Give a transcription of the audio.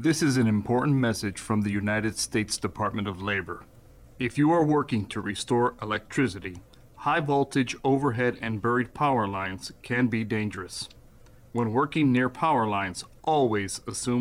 This is an important message from the United States Department of Labor. If you are working to restore electricity, high voltage overhead and buried power lines can be dangerous. When working near power lines, always assume